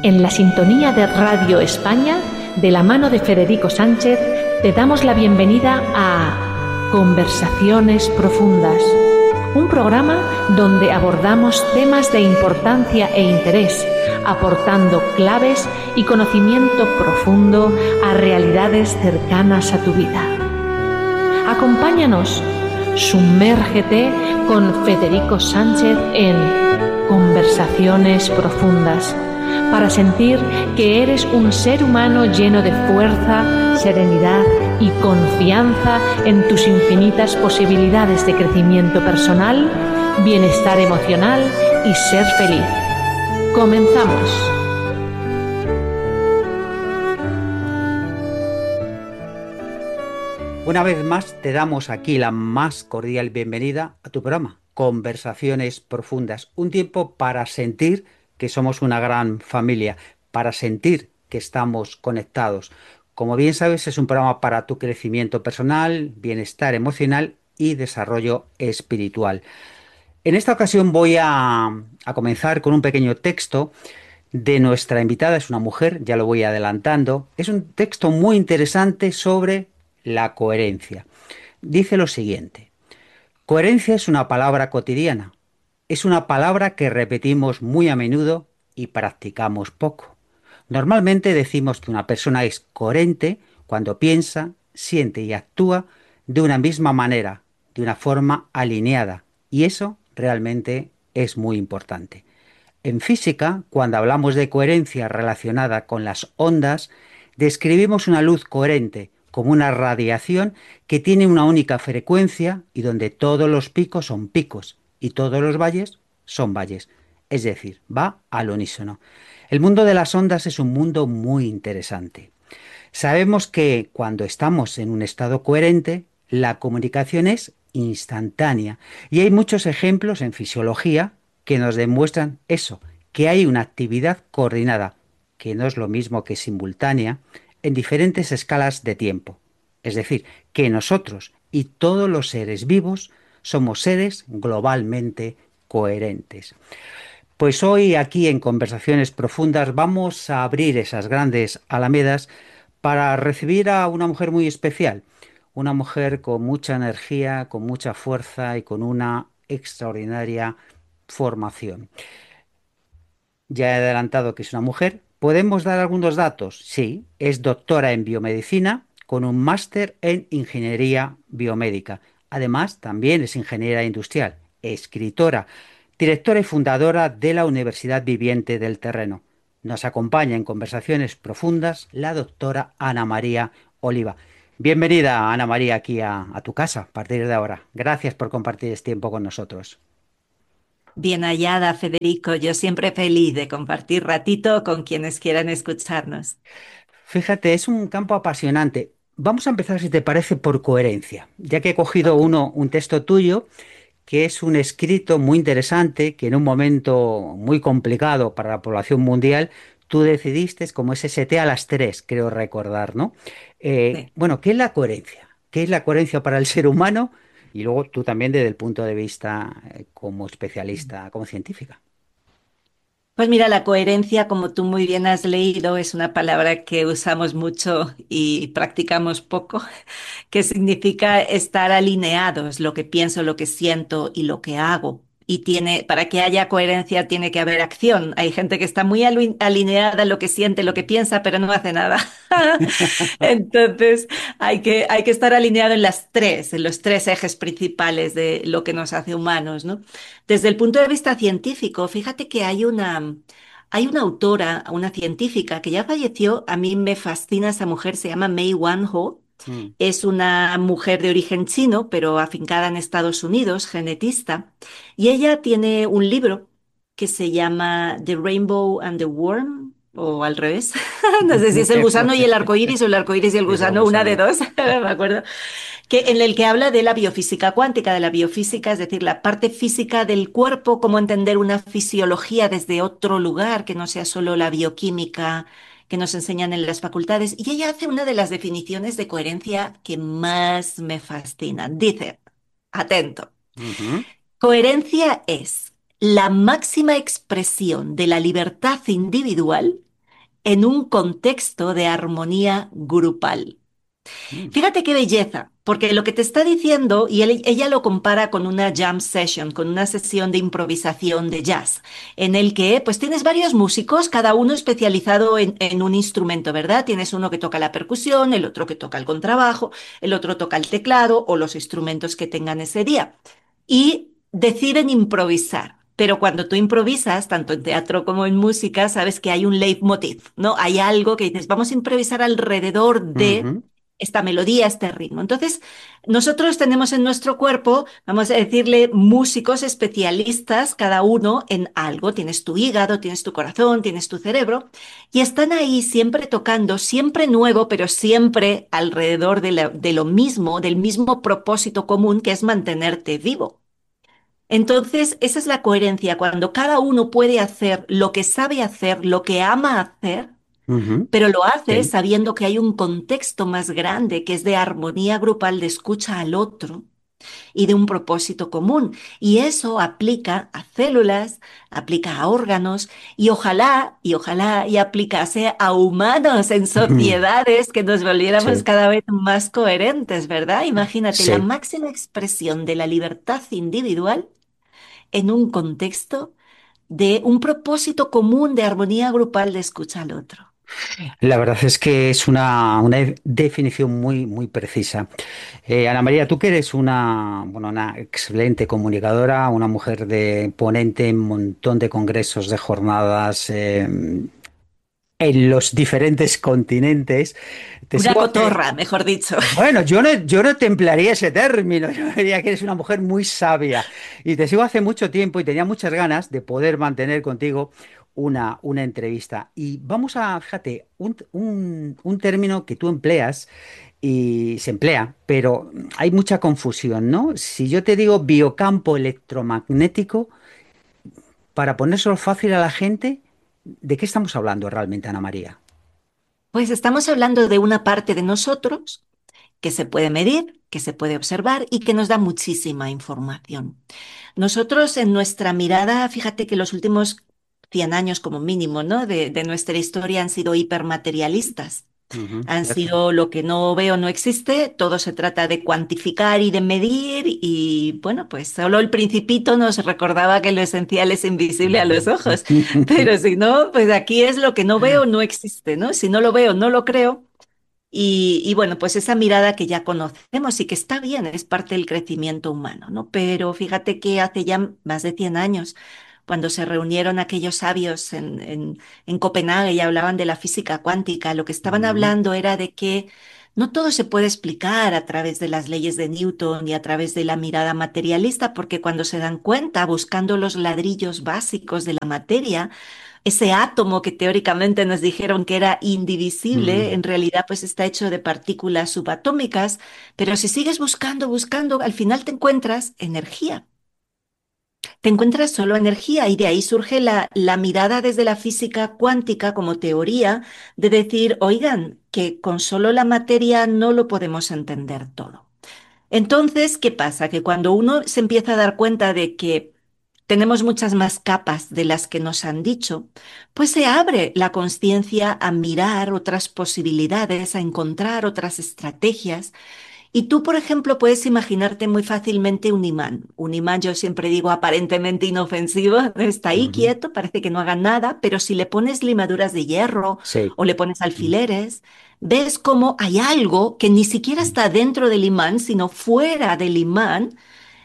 En la sintonía de Radio España, de la mano de Federico Sánchez, te damos la bienvenida a Conversaciones Profundas, un programa donde abordamos temas de importancia e interés, aportando claves y conocimiento profundo a realidades cercanas a tu vida. Acompáñanos, sumérgete con Federico Sánchez en Conversaciones Profundas, para sentir que eres un ser humano lleno de fuerza, serenidad y confianza en tus infinitas posibilidades de crecimiento personal, bienestar emocional y ser feliz. Comenzamos. Una vez más te damos aquí la más cordial bienvenida a tu programa, Conversaciones Profundas, un tiempo para sentir que somos una gran familia, para sentir que estamos conectados. Como bien sabes, es un programa para tu crecimiento personal, bienestar emocional y desarrollo espiritual. En esta ocasión voy a comenzar con un pequeño texto de nuestra invitada, es una mujer, ya lo voy adelantando. Es un texto muy interesante sobre la coherencia. Dice lo siguiente: coherencia es una palabra cotidiana, es una palabra que repetimos muy a menudo y practicamos poco. Normalmente decimos que una persona es coherente cuando piensa, siente y actúa de una misma manera, de una forma alineada, y eso realmente es muy importante. En física, cuando hablamos de coherencia relacionada con las ondas, describimos una luz coherente como una radiación que tiene una única frecuencia y donde todos los picos son picos y todos los valles son valles. Es decir, va al unísono. El mundo de las ondas es un mundo muy interesante. Sabemos que cuando estamos en un estado coherente, la comunicación es instantánea y hay muchos ejemplos en fisiología que nos demuestran eso, que hay una actividad coordinada, que no es lo mismo que simultánea, en diferentes escalas de tiempo. Es decir, que nosotros y todos los seres vivos somos seres globalmente coherentes. Pues hoy aquí en Conversaciones Profundas vamos a abrir esas grandes alamedas para recibir a una mujer muy especial, una mujer con mucha energía, con mucha fuerza y con una extraordinaria formación. Ya he adelantado que es una mujer. ¿Podemos dar algunos datos? Sí, es doctora en biomedicina con un máster en ingeniería biomédica. Además, también es ingeniera industrial, escritora, directora y fundadora de la Universidad Viviente del Terreno. Nos acompaña en conversaciones profundas la doctora Ana María Oliva. Bienvenida, Ana María, aquí a tu casa a partir de ahora. Gracias por compartir este tiempo con nosotros. Bien hallada, Federico. Yo siempre feliz de compartir ratito con quienes quieran escucharnos. Fíjate, es un campo apasionante. Vamos a empezar, si te parece, por coherencia, ya que he cogido Ok. un texto tuyo, que es un escrito muy interesante, que en un momento muy complicado para la población mundial, tú decidiste, como SST a las 3, creo recordar, ¿no? Sí. Bueno, ¿qué es la coherencia? ¿Qué es la coherencia para el ser humano? Y luego tú también desde el punto de vista como especialista, como científica. Pues mira, la coherencia, como tú muy bien has leído, es una palabra que usamos mucho y practicamos poco, que significa estar alineados, lo que pienso, lo que siento y lo que hago. Y para que haya coherencia tiene que haber acción. Hay gente que está muy alineada en lo que siente, lo que piensa, pero no hace nada. Entonces, hay que estar alineado en los tres ejes principales de lo que nos hace humanos, ¿no? Desde el punto de vista científico, fíjate que hay una autora, una científica que ya falleció. A mí me fascina esa mujer, se llama Mei Wanho. Mm. Es una mujer de origen chino, pero afincada en Estados Unidos, genetista. Y ella tiene un libro que se llama The Rainbow and the Worm, o al revés. No sé si es el gusano y el arco iris o el arco iris y el Es el gusano, una de gusano. dos, no me acuerdo. En el que habla de la biofísica cuántica, de la biofísica, es decir, la parte física del cuerpo, cómo entender una fisiología desde otro lugar, que no sea solo la bioquímica que nos enseñan en las facultades. Y ella hace una de las definiciones de coherencia que más me fascinan. Dice, atento, Ujú. coherencia es la máxima expresión de la libertad individual en un contexto de armonía grupal. Mm, Fíjate qué belleza, porque lo que te está diciendo, y ella lo compara con una jam session, con una sesión de improvisación de jazz, en el que pues tienes varios músicos, cada uno especializado en un instrumento, ¿verdad? Tienes uno que toca la percusión, el otro que toca el contrabajo, el otro toca el teclado o los instrumentos que tengan ese día. Y deciden improvisar. Pero cuando tú improvisas, tanto en teatro como en música, sabes que hay un leitmotiv, ¿no? Hay algo que dices, vamos a improvisar alrededor de ujú, esta melodía, este ritmo. Entonces, nosotros tenemos en nuestro cuerpo, vamos a decirle, músicos especialistas, cada uno en algo. Tienes tu hígado, tienes tu corazón, tienes tu cerebro, y están ahí siempre tocando, siempre nuevo, pero siempre alrededor de lo mismo, del mismo propósito común, que es mantenerte vivo. Entonces, esa es la coherencia, cuando cada uno puede hacer lo que sabe hacer, lo que ama hacer, ujú. pero lo hace Sí. sabiendo que hay un contexto más grande que es de armonía grupal, de escucha al otro y de un propósito común. Y eso aplica a células, aplica a órganos y ojalá y aplicase a humanos en sociedades que nos volviéramos Sí, cada vez más coherentes, ¿verdad? Imagínate la sí. máxima expresión de la libertad individual en un contexto de un propósito común de armonía grupal de escucha al otro. La verdad es que es una definición muy, muy precisa. Ana María, tú que eres una, bueno, una excelente comunicadora, una mujer de ponente en un montón de congresos, de jornadas, en los diferentes continentes, te Una sigo hace... cotorra, mejor dicho. Bueno, yo no te emplearía ese término, yo diría que eres una mujer muy sabia y te sigo hace mucho tiempo y tenía muchas ganas de poder mantener contigo una entrevista. Y vamos a, fíjate, un término que tú empleas y se emplea, pero hay mucha confusión, ¿no? Si yo te digo biocampo electromagnético, para ponérselo fácil a la gente, ¿de qué estamos hablando realmente, Ana María? Pues estamos hablando de una parte de nosotros que se puede medir, que se puede observar y que nos da muchísima información. Nosotros en nuestra mirada, fíjate que los últimos 100 años como mínimo, ¿no? De nuestra historia han sido hipermaterialistas. Ujú, Han cierto. sido lo que no veo, no existe, todo se trata de cuantificar y de medir y bueno, pues solo el Principito nos recordaba que lo esencial es invisible a los ojos, pero si no, pues aquí es lo que no veo, no existe, ¿no? Si no lo veo, no lo creo y bueno, pues esa mirada que ya conocemos y que está bien, es parte del crecimiento humano, ¿no? Pero fíjate que hace ya más de 100 años, cuando se reunieron aquellos sabios en Copenhague y hablaban de la física cuántica, lo que estaban Ujú, hablando era de que no todo se puede explicar a través de las leyes de Newton y a través de la mirada materialista, porque cuando se dan cuenta, buscando los ladrillos básicos de la materia, ese átomo que teóricamente nos dijeron que era indivisible, ujú. en realidad pues está hecho de partículas subatómicas, pero si sigues buscando, buscando, al final te encuentras energía. Te encuentras solo energía y de ahí surge la mirada desde la física cuántica como teoría de decir, oigan, que con solo la materia no lo podemos entender todo. Entonces, ¿qué pasa? Que cuando uno se empieza a dar cuenta de que tenemos muchas más capas de las que nos han dicho, pues se abre la conciencia a mirar otras posibilidades, a encontrar otras estrategias. Y tú, por ejemplo, puedes imaginarte muy fácilmente un imán. Un imán, yo siempre digo, aparentemente inofensivo, está ahí Ujú. quieto, parece que no haga nada, pero si le pones limaduras de hierro Sí. o le pones alfileres, ves cómo hay algo que ni siquiera está dentro del imán, sino fuera del imán.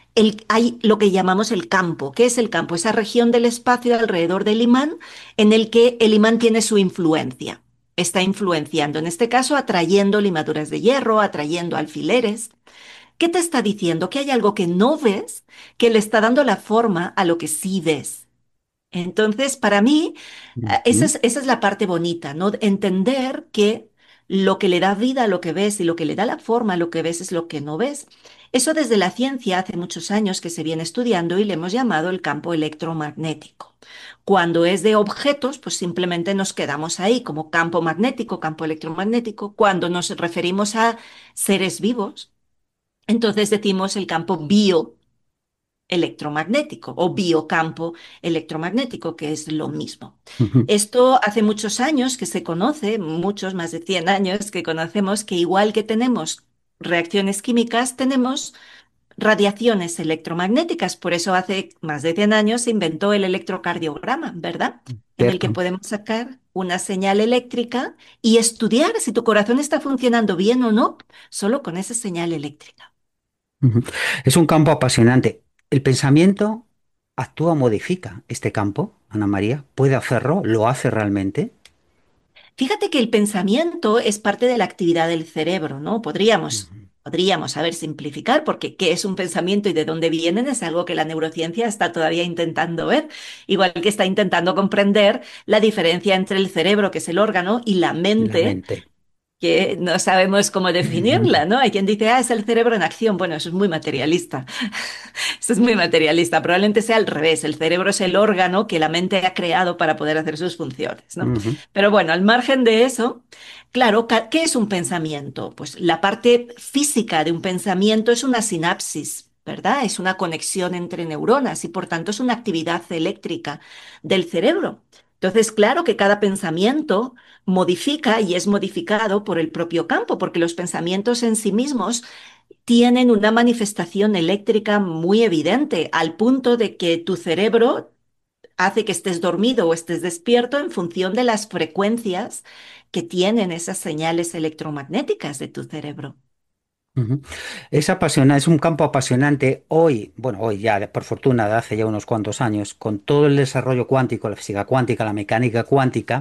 Hay lo que llamamos el campo. ¿Qué es el campo? Esa región del espacio alrededor del imán en el que el imán tiene su influencia. Está influenciando, en este caso, atrayendo limaduras de hierro, atrayendo alfileres. ¿Qué te está diciendo? Que hay algo que no ves que le está dando la forma a lo que sí ves. Entonces, para mí, Ujú. esa es la parte bonita, ¿no? Entender que lo que le da vida a lo que ves y lo que le da la forma a lo que ves es lo que no ves. Eso desde la ciencia hace muchos años que se viene estudiando y le hemos llamado el campo electromagnético. Cuando es de objetos, pues simplemente nos quedamos ahí como campo magnético, campo electromagnético. Cuando nos referimos a seres vivos, entonces decimos el campo electromagnético o biocampo electromagnético, que es lo mismo. Ujú. Esto hace muchos años que se conoce, muchos, más de 100 años que conocemos que igual que tenemos reacciones químicas, tenemos radiaciones electromagnéticas. Por eso hace más de 100 años se inventó el electrocardiograma, ¿verdad? En el que Cierto. podemos sacar una señal eléctrica y estudiar si tu corazón está funcionando bien o no, solo con esa señal eléctrica. Ujú. Es un campo apasionante. ¿El pensamiento actúa, modifica este campo, Ana María? ¿Puede hacerlo? ¿Lo hace realmente? Fíjate que el pensamiento es parte de la actividad del cerebro, ¿no? Ujú. Podríamos, a ver, simplificar, porque qué es un pensamiento y de dónde vienen es algo que la neurociencia está todavía intentando ver, igual que está intentando comprender la diferencia entre el cerebro, que es el órgano, y la La mente, mente. que no sabemos cómo definirla, ¿no? Hay quien dice, es el cerebro en acción. Bueno, eso es muy materialista. Eso es muy materialista. Probablemente sea al revés. El cerebro es el órgano que la mente ha creado para poder hacer sus funciones, ¿no? Ujú. Pero bueno, al margen de eso, claro, ¿qué es un pensamiento? Pues la parte física de un pensamiento es una sinapsis, ¿verdad? Es una conexión entre neuronas y por tanto es una actividad eléctrica del cerebro. Entonces, claro que cada pensamiento modifica y es modificado por el propio campo, porque los pensamientos en sí mismos tienen una manifestación eléctrica muy evidente, al punto de que tu cerebro hace que estés dormido o estés despierto en función de las frecuencias que tienen esas señales electromagnéticas de tu cerebro. Ujú. Es apasionante, es un campo apasionante hoy, bueno, hoy ya, por fortuna, de hace ya unos cuantos años, con todo el desarrollo cuántico, la física cuántica, la mecánica cuántica,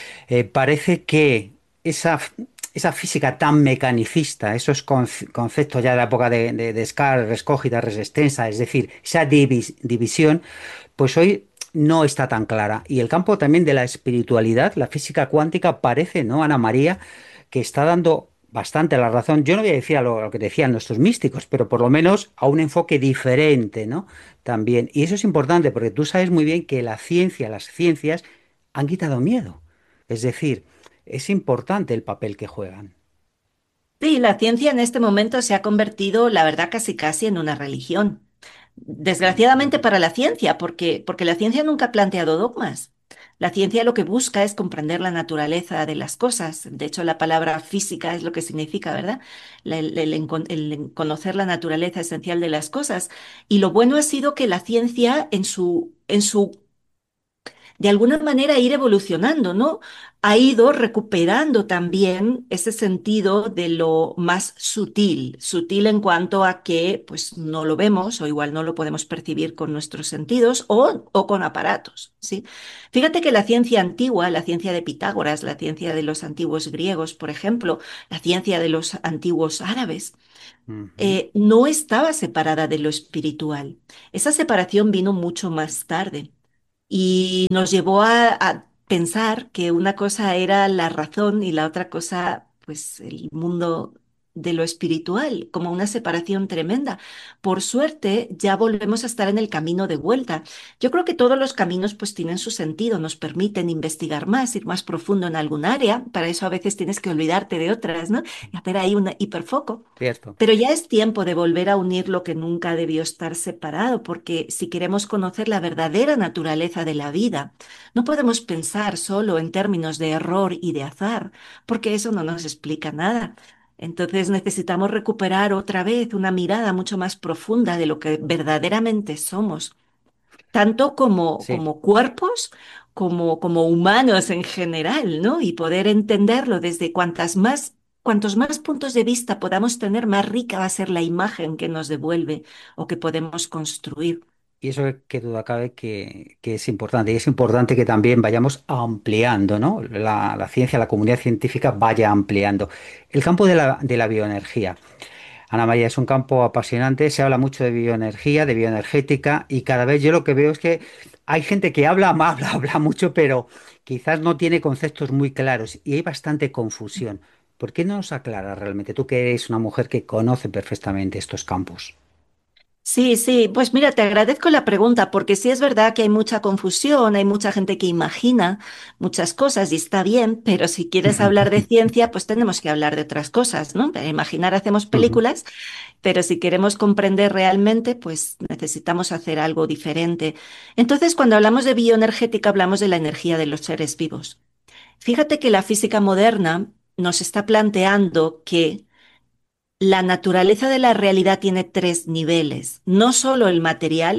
parece que esa, esa física tan mecanicista, esos conceptos ya de la época de Descartes, Rescógita, Resistencia, es decir, esa división, pues hoy no está tan clara. Y el campo también de la espiritualidad, la física cuántica, parece, ¿no, Ana María, que está dando bastante la razón? Yo no voy a decir a lo que decían nuestros místicos, pero por lo menos a un enfoque diferente, ¿no? También. Y eso es importante porque tú sabes muy bien que la ciencia, las ciencias han quitado miedo. Es decir, es importante el papel que juegan. Sí, la ciencia en este momento se ha convertido, la verdad, casi casi en una religión. Desgraciadamente para la ciencia, porque la ciencia nunca ha planteado dogmas. La ciencia lo que busca es comprender la naturaleza de las cosas. De hecho, la palabra física es lo que significa, ¿verdad? El conocer la naturaleza esencial de las cosas. Y lo bueno ha sido que la ciencia en su de alguna manera ir evolucionando, ¿no? Ha ido recuperando también ese sentido de lo más sutil, sutil en cuanto a que pues no lo vemos o igual no lo podemos percibir con nuestros sentidos o con aparatos, ¿sí? Fíjate que la ciencia antigua, la ciencia de Pitágoras, la ciencia de los antiguos griegos, por ejemplo, la ciencia de los antiguos árabes, Ujú. no estaba separada de lo espiritual. Esa separación vino mucho más tarde y nos llevó a pensar que una cosa era la razón y la otra cosa, pues el mundo de lo espiritual, como una separación tremenda. Por suerte, ya volvemos a estar en el camino de vuelta. Yo creo que todos los caminos pues tienen su sentido, nos permiten investigar más, ir más profundo en algún área. Para eso a veces tienes que olvidarte de otras, ¿no? Y hacer ahí un hiperfoco. Cierto. Pero ya es tiempo de volver a unir lo que nunca debió estar separado, porque si queremos conocer la verdadera naturaleza de la vida, no podemos pensar solo en términos de error y de azar, porque eso no nos explica nada. Entonces necesitamos recuperar otra vez una mirada mucho más profunda de lo que verdaderamente somos, tanto Sí. como cuerpos, como humanos en general, ¿no? Y poder entenderlo desde cuantos más puntos de vista podamos tener, más rica va a ser la imagen que nos devuelve o que podemos construir. Y eso que duda cabe que es importante. Y es importante que también vayamos ampliando, ¿no? La ciencia, la comunidad científica vaya ampliando. El campo de la bioenergía. Ana María, es un campo apasionante. Se habla mucho de bioenergía, de bioenergética, y cada vez yo lo que veo es que hay gente que habla, habla, habla mucho, pero quizás no tiene conceptos muy claros y hay bastante confusión. ¿Por qué no nos aclara realmente? Tú que eres una mujer que conoce perfectamente estos campos. Sí, sí, pues mira, te agradezco la pregunta porque sí es verdad que hay mucha confusión, hay mucha gente que imagina muchas cosas y está bien, pero si quieres hablar de ciencia, pues tenemos que hablar de otras cosas, ¿no? Para imaginar hacemos Ujú, películas, pero si queremos comprender realmente, pues necesitamos hacer algo diferente. Entonces, cuando hablamos de bioenergética, hablamos de la energía de los seres vivos. Fíjate que la física moderna nos está planteando que la naturaleza de la realidad tiene tres niveles, no solo el material,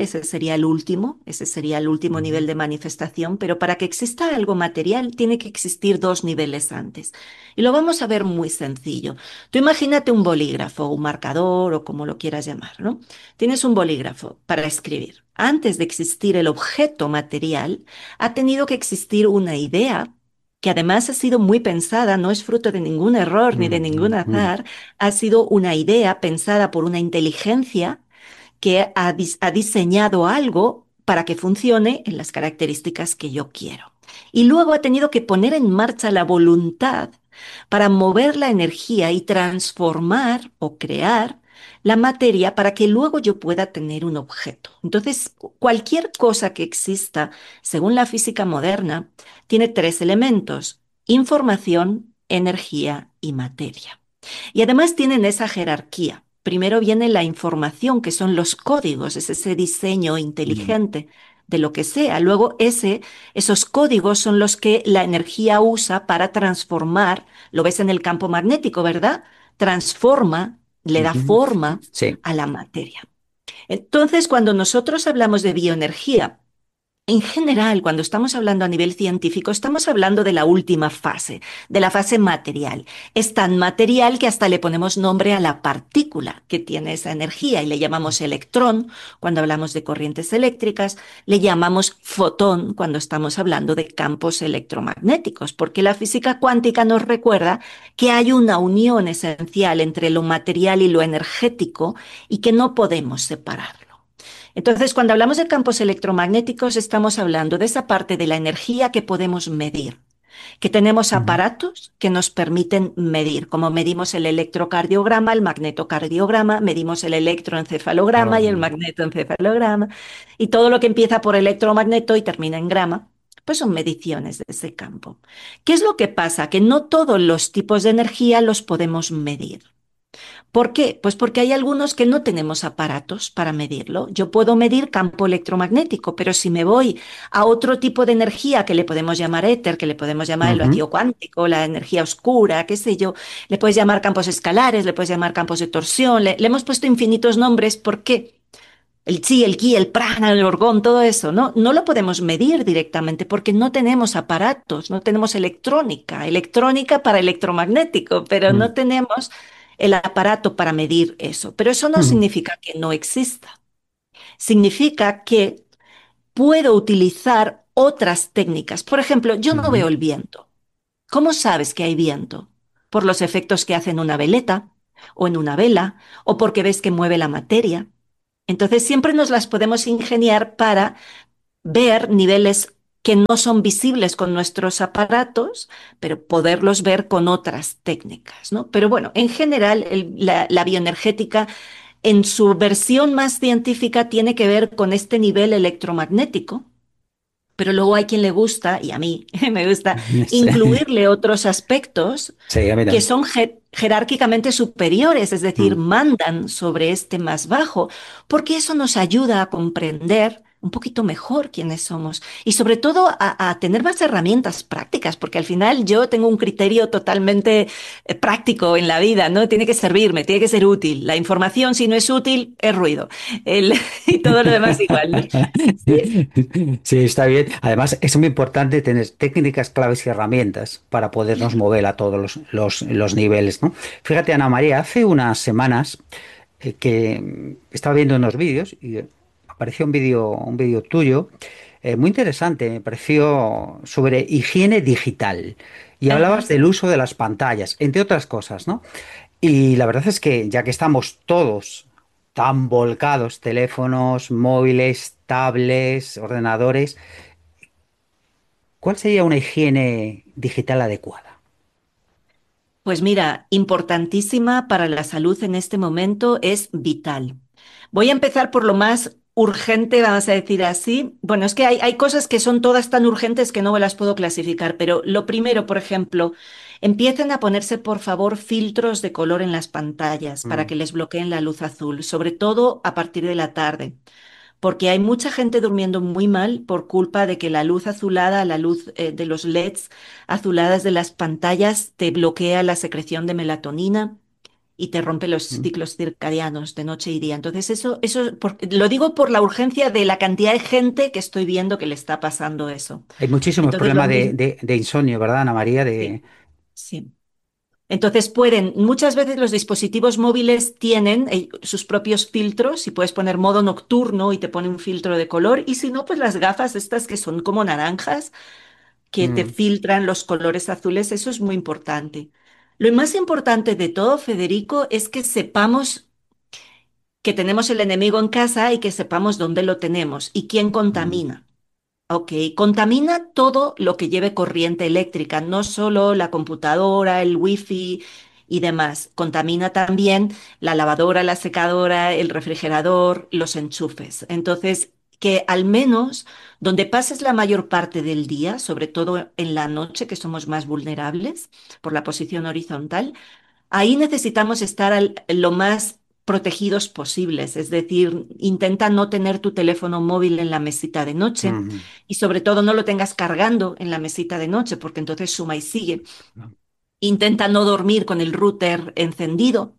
ese sería el último ujú, nivel de manifestación, pero para que exista algo material tiene que existir dos niveles antes. Y lo vamos a ver muy sencillo. Tú imagínate un bolígrafo, un marcador o como lo quieras llamar, ¿no? Tienes un bolígrafo para escribir. Antes de existir el objeto material, ha tenido que existir una idea que además ha sido muy pensada, no es fruto de ningún error ni de ningún ujú, azar, ha sido una idea pensada por una inteligencia que ha diseñado algo para que funcione en las características que yo quiero. Y luego ha tenido que poner en marcha la voluntad para mover la energía y transformar o crear la materia para que luego yo pueda tener un objeto. Entonces, cualquier cosa que exista, según la física moderna, tiene tres elementos: información, energía y materia. Y además tienen esa jerarquía. Primero viene la información, que son los códigos, es ese diseño ujú, inteligente de lo que sea. Luego esos códigos son los que la energía usa para transformar, lo ves en el campo magnético, ¿verdad? Transforma, le da ujú. forma Sí. a la materia. Entonces, cuando nosotros hablamos de bioenergía, en general, cuando estamos hablando a nivel científico, estamos hablando de la última fase, de la fase material. Es tan material que hasta le ponemos nombre a la partícula que tiene esa energía y le llamamos electrón cuando hablamos de corrientes eléctricas, le llamamos fotón cuando estamos hablando de campos electromagnéticos, porque la física cuántica nos recuerda que hay una unión esencial entre lo material y lo energético y que no podemos separarlo. Entonces, cuando hablamos de campos electromagnéticos, estamos hablando de esa parte de la energía que podemos medir, que tenemos Ujú. aparatos que nos permiten medir, como medimos el electrocardiograma, el magnetocardiograma, medimos el electroencefalograma y el Ahora, magnetoencefalograma, y todo lo que empieza por electromagneto y termina en grama, pues son mediciones de ese campo. ¿Qué es lo que pasa? Que no todos los tipos de energía los podemos medir. ¿Por qué? Pues porque hay algunos que no tenemos aparatos para medirlo. Yo puedo medir campo electromagnético, pero si me voy a otro tipo de energía que le podemos llamar éter, que le podemos llamar el ujú, vacío cuántico, la energía oscura, qué sé yo, le puedes llamar campos escalares, le puedes llamar campos de torsión, le hemos puesto infinitos nombres. ¿Por qué? El chi, el ki, el prana, el orgón, todo eso, ¿no? No lo podemos medir directamente porque no tenemos aparatos, no tenemos electrónica, electrónica para electromagnético, pero ujú, no tenemos el aparato para medir eso. Pero eso no ujú, significa que no exista. Significa que puedo utilizar otras técnicas. Por ejemplo, yo no ujú, veo el viento. ¿Cómo sabes que hay viento? Por los efectos que hace en una veleta o en una vela o porque ves que mueve la materia. Entonces siempre nos las podemos ingeniar para ver niveles que no son visibles con nuestros aparatos, pero poderlos ver con otras técnicas, ¿no? Pero bueno, en general la bioenergética en su versión más científica tiene que ver con este nivel electromagnético, pero luego hay quien le gusta, y a mí me gusta, sí, incluirle otros aspectos sí, a mí que también. son jerárquicamente superiores, es decir, Mm. mandan sobre este más bajo, porque eso nos ayuda a comprender un poquito mejor quiénes somos y sobre todo a tener más herramientas prácticas, porque al final yo tengo un criterio totalmente práctico en la vida, ¿no? Tiene que servirme, tiene que ser útil. La información, si no es útil, es ruido. Y todo lo demás igual, ¿no? Sí. Sí, está bien. Además, es muy importante tener técnicas, claves y herramientas para podernos mover a todos los niveles, ¿no? Fíjate, Ana María, hace unas semanas que estaba viendo unos vídeos y apareció un vídeo tuyo muy interesante, me pareció sobre higiene digital. Y hablabas Ajá. del uso de las pantallas, entre otras cosas, ¿no? Y la verdad es que ya que estamos todos tan volcados, teléfonos, móviles, tablets, ordenadores, ¿cuál sería una higiene digital adecuada? Pues mira, importantísima para la salud en este momento es vital. Voy a empezar por lo más urgente, vamos a decir así. Bueno, es que hay cosas que son todas tan urgentes que no me las puedo clasificar, pero lo primero, por ejemplo, empiecen a ponerse, por favor, filtros de color en las pantallas para Mm, que les bloqueen la luz azul, sobre todo a partir de la tarde, porque hay mucha gente durmiendo muy mal por culpa de que la luz azulada, la luz de los LEDs azuladas de las pantallas te bloquea la secreción de melatonina y te rompe los mm. ciclos circadianos de noche y día. Entonces, lo digo por la urgencia de la cantidad de gente que estoy viendo que le está pasando eso. Hay muchísimos Entonces, lo problemas mismo, de insomnio, ¿verdad, Ana María? sí, sí. Entonces muchas veces los dispositivos móviles tienen sus propios filtros y puedes poner modo nocturno y te pone un filtro de color y si no, pues las gafas estas que son como naranjas que te Mm, filtran los colores azules, eso es muy importante. Lo más importante de todo, Federico, es que sepamos que tenemos el enemigo en casa y que sepamos dónde lo tenemos y quién mm, contamina. Ok, contamina todo lo que lleve corriente eléctrica, no solo la computadora, el wifi y demás. Contamina también la lavadora, la secadora, el refrigerador, los enchufes. Entonces, que al menos donde pases la mayor parte del día, sobre todo en la noche, que somos más vulnerables por la posición horizontal, ahí necesitamos estar lo más protegidos posibles, es decir, intenta no tener tu teléfono móvil en la mesita de noche mm, y sobre todo no lo tengas cargando en la mesita de noche porque entonces suma y sigue. mm. Intenta no dormir con el router encendido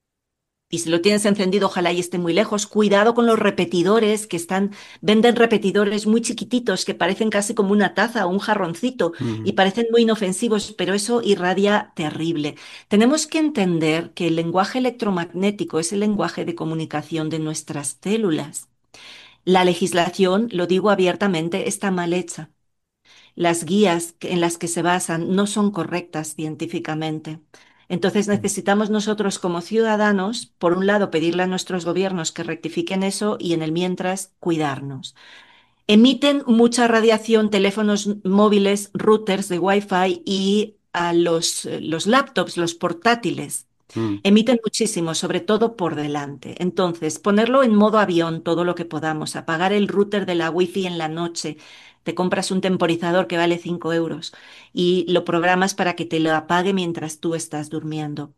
y si lo tienes encendido, ojalá y esté muy lejos. Cuidado con los repetidores venden repetidores muy chiquititos que parecen casi como una taza o un jarroncito y Mm, parecen muy inofensivos, pero eso irradia terrible. Tenemos que entender que el lenguaje electromagnético es el lenguaje de comunicación de nuestras células. La legislación, lo digo abiertamente, está mal hecha. Las guías en las que se basan no son correctas científicamente. Entonces necesitamos nosotros como ciudadanos, por un lado, pedirle a nuestros gobiernos que rectifiquen eso y en el mientras cuidarnos. Emiten mucha radiación teléfonos móviles, routers de Wi-Fi y a los laptops, los portátiles. mm, Emiten muchísimo, sobre todo por delante. Entonces, ponerlo en modo avión todo lo que podamos, apagar el router de la Wi-Fi en la noche. Te compras un temporizador que vale 5 euros y lo programas para que te lo apague mientras tú estás durmiendo.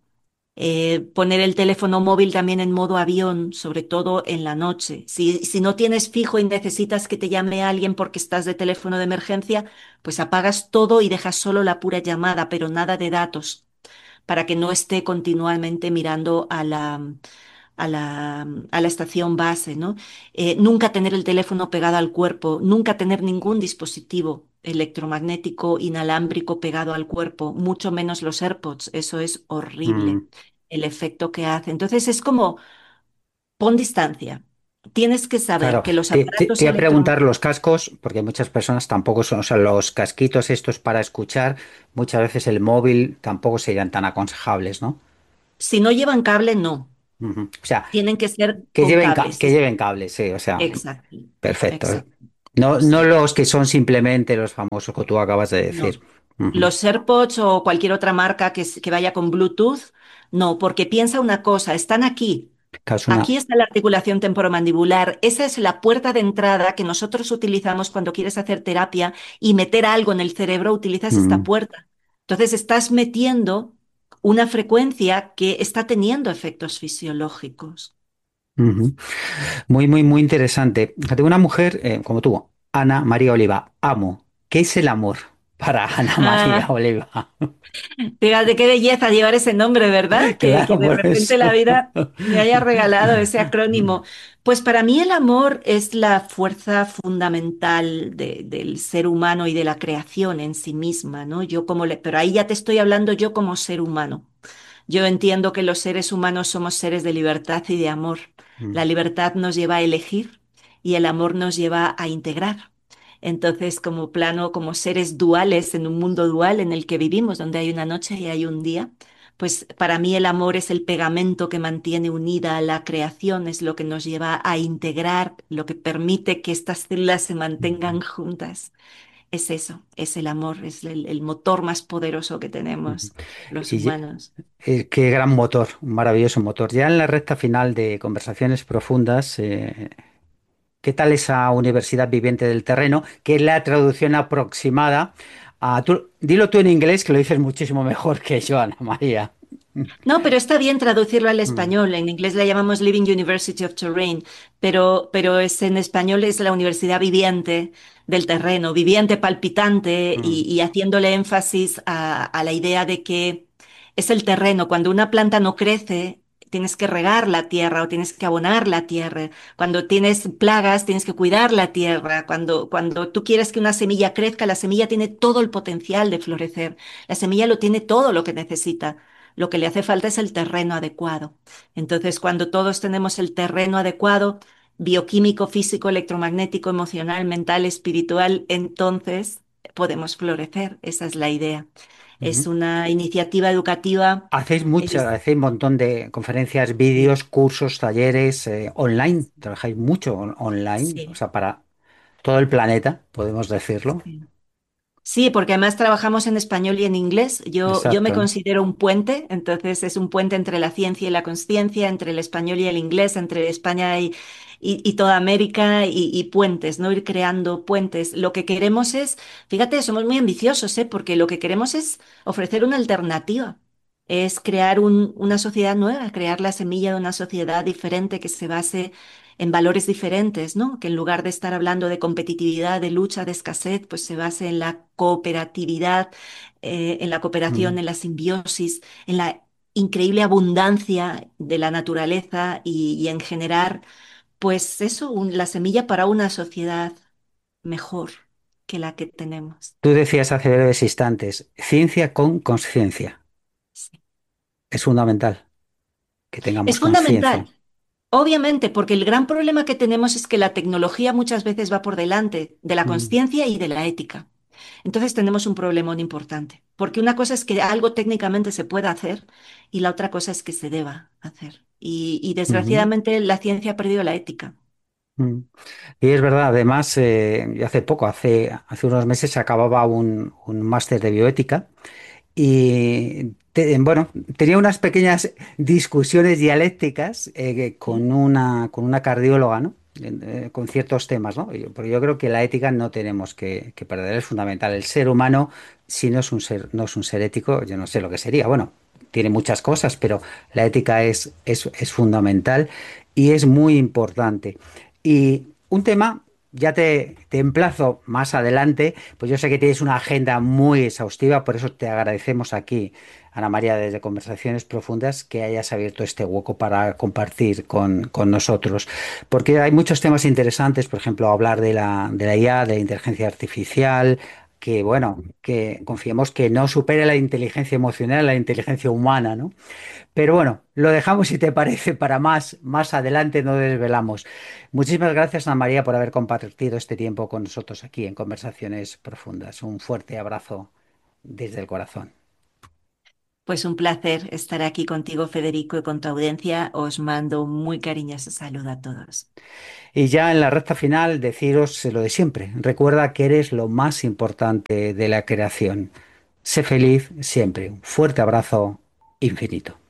Poner el teléfono móvil también en modo avión, sobre todo en la noche. Si no tienes fijo y necesitas que te llame alguien porque estás de teléfono de emergencia, pues apagas todo y dejas solo la pura llamada, pero nada de datos para que no esté continuamente mirando a la estación base, ¿no? Nunca tener el teléfono pegado al cuerpo, nunca tener ningún dispositivo electromagnético inalámbrico pegado al cuerpo, mucho menos los AirPods, eso es horrible, mm. el efecto que hace. Entonces es como, pon distancia. Tienes que saber Claro, que los te aparatos voy a preguntar electromagnéticos, los cascos, porque muchas personas tampoco son, o sea, los casquitos estos para escuchar, muchas veces el móvil tampoco serían tan aconsejables, ¿no? si no llevan cable, no. Ujú. O sea, Tienen que ser con cables. que lleven cables, sí, o sea, Exacto, perfecto. exacto. No, no Sí. los que son simplemente los famosos que tú acabas de decir. No. Ujú. Los AirPods o cualquier otra marca que vaya con Bluetooth, no, porque piensa una cosa, están aquí. Claro, es una... Aquí está la articulación temporomandibular. Esa es la puerta de entrada que nosotros utilizamos cuando quieres hacer terapia y meter algo en el cerebro, utilizas esta Mm, puerta. Entonces estás metiendo una frecuencia que está teniendo efectos fisiológicos. ujú. Muy, muy, muy interesante. Fíjate, una mujer como tú, Ana María Oliva, amo. ¿Qué es el amor para Ana María Oliva? Fíjate qué belleza llevar ese nombre, ¿verdad? Que Claro, de por repente la eso. vida me haya regalado ese acrónimo. Pues para mí el amor es la fuerza fundamental del ser humano y de la creación en sí misma, ¿no? Pero ahí ya te estoy hablando yo como ser humano. Yo entiendo que los seres humanos somos seres de libertad y de amor. La Mm, libertad nos lleva a elegir y el amor nos lleva a integrar. Entonces, como plano, como seres duales en un mundo dual en el que vivimos, donde hay una noche y hay un día, pues para mí el amor es el pegamento que mantiene unida a la creación, es lo que nos lleva a integrar, lo que permite que estas células se mantengan juntas. es eso, es el amor, es el motor más poderoso que Ujú. tenemos los Y humanos. qué gran motor, un maravilloso motor. Ya en la recta final de Conversaciones Profundas, ¿qué tal esa universidad viviente del terreno? Que es la traducción aproximada a... dilo tú en inglés, que lo dices muchísimo mejor que yo, Ana María. No, pero está bien traducirlo al Mm, español. En inglés la llamamos Living University of Terrain, pero es, en español es la universidad viviente del terreno, viviente, palpitante mm, y haciéndole énfasis a la idea de que es el terreno. Cuando una planta no crece, tienes que regar la tierra o tienes que abonar la tierra. Cuando tienes plagas, tienes que cuidar la tierra. Cuando tú quieres que una semilla crezca, la semilla tiene todo el potencial de florecer. La semilla lo tiene todo lo que necesita. Lo que le hace falta es el terreno adecuado. Entonces, cuando todos tenemos el terreno adecuado, bioquímico, físico, electromagnético, emocional, mental, espiritual, entonces podemos florecer. Esa es la idea. Es ujú. una iniciativa educativa. Es- Hacéis un montón de conferencias, vídeos, cursos, talleres, online. Trabajáis mucho online, o sí, sea, para todo el planeta, podemos decirlo. sí. Sí, porque además trabajamos en español y en inglés. Yo me Exacto. considero un puente, entonces es un puente entre la ciencia y la conciencia, entre el español y el inglés, entre España y toda América y puentes, ¿no? Ir creando puentes. Lo que queremos es, fíjate, somos muy ambiciosos, ¿eh? Porque lo que queremos es ofrecer una alternativa, es crear una sociedad nueva, crear la semilla de una sociedad diferente que se base en valores diferentes, ¿no? Que en lugar de estar hablando de competitividad, de lucha, de escasez, pues se base en la cooperatividad, en la Mm. cooperación, en la simbiosis, en la increíble abundancia de la naturaleza y en generar, pues eso, la semilla para una sociedad mejor que la que tenemos. Tú decías hace breves instantes, ciencia con conciencia. Sí. Es fundamental que tengamos Es conciencia. fundamental. Obviamente, porque el gran problema que tenemos es que la tecnología muchas veces va por delante de la Mm, conciencia y de la ética. Entonces tenemos un problemón importante, porque una cosa es que algo técnicamente se pueda hacer y la otra cosa es que se deba hacer. Y ujú, desgraciadamente la ciencia ha perdido la ética. mm. Y es verdad, además, hace poco, hace unos meses, se acababa un máster de bioética. Y bueno, tenía unas pequeñas discusiones dialécticas ¿Sí? con una cardióloga, ¿no? Con ciertos temas, ¿no? Porque yo creo que la ética no tenemos que perder, es fundamental. El ser humano, si no es un ser, no es un ser ético, yo no sé lo que sería. Bueno, tiene muchas cosas, pero la ética es fundamental y es muy importante. Y un tema, ya te emplazo más adelante, pues yo sé que tienes una agenda muy exhaustiva, por eso te agradecemos aquí, Ana María, desde Conversaciones Profundas, que hayas abierto este hueco para compartir con nosotros. Porque hay muchos temas interesantes, por ejemplo, hablar de la IA, de la inteligencia artificial, que bueno, que confiemos que no supere la inteligencia emocional, la inteligencia humana, ¿no? Pero bueno, lo dejamos si te parece para más adelante, no desvelamos. Muchísimas gracias, Ana María, por haber compartido este tiempo con nosotros aquí en Conversaciones Profundas. Un fuerte abrazo desde el corazón. Pues un placer estar aquí contigo, Federico, y con tu audiencia. Os mando un muy cariñoso saludo a todos. Y ya en la recta final, deciros lo de siempre. Recuerda que eres lo más importante de la creación. Sé feliz siempre. Un fuerte abrazo infinito.